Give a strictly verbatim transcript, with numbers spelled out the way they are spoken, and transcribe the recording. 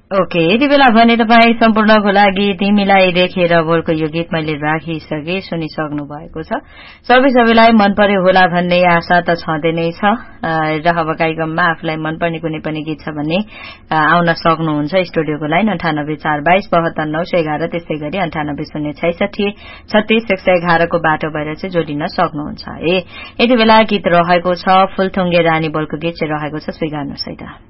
Okay यति बेला भने तपाईँ सम्पूर्णको लागि तिमीलाई देखेर बोलको यो गीत मैले राखिसके सुनिसक्नु भएको छ। सबै सबैलाई मन पर्यो होला भन्ने आशा त छँदै नै छ र अब कार्यक्रममा आफूलाई मनपर्ने कुनै पनि गीत छ भने आउन सक्नुहुन्छ स्टुडियोको लाइन अन्ठानब्बे चार बाइस बहत्तर नौ सय एघार त्यसै गरी अन्ठानब्बे शून्य छैसठी छत्तीस एक सय एघारको बाटो भएर चाहिँ जोडिन सक्नुहुन्छ। ए यति बेला गीत रहेको छ फुलथुङ्गे रानी बोलको गीत चाहिँ रहेको छ स्वीकार्नुहोस् है त।